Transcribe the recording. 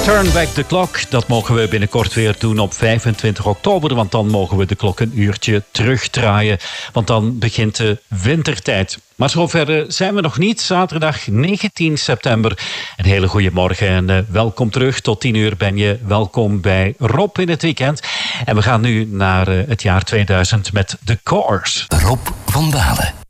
Turn back the clock, dat mogen we binnenkort weer doen op 25 oktober. Want dan mogen we de klok een uurtje terugdraaien. Want dan begint de wintertijd. Maar zover zijn we nog niet. Zaterdag 19 september. Een hele goede morgen en welkom terug. Tot 10 uur ben je welkom bij Rob in het weekend. En we gaan nu naar het jaar 2000 met The Cars. Rob van Dalen.